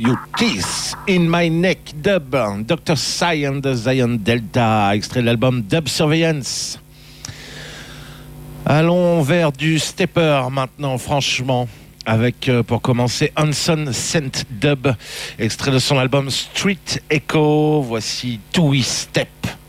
You Kiss in My Neck, Dub, Dr. Psy and the Zion Delta, extrait de l'album Dub Surveillance. Allons vers du stepper maintenant, franchement, avec pour commencer Hanson Scent Dub, extrait de son album Street Echo. Voici Two Step.